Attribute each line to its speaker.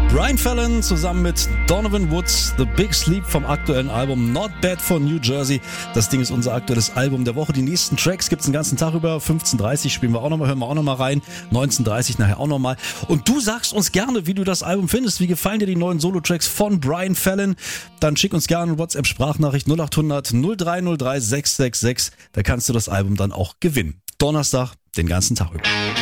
Speaker 1: Brian Fallon zusammen mit Donovan Woods, The Big Sleep vom aktuellen Album Not Bad for New Jersey. Das Ding ist unser aktuelles Album der Woche. Die nächsten Tracks gibt's den ganzen Tag über. 15:30 spielen wir auch nochmal, hören wir auch nochmal rein. 19:30 nachher auch nochmal. Und du sagst uns gerne, wie du das Album findest. Wie gefallen dir die neuen Solo-Tracks von Brian Fallon? Dann schick uns gerne eine WhatsApp-Sprachnachricht 0800 0303 666. Da kannst du das Album dann auch gewinnen. Donnerstag, den ganzen Tag über.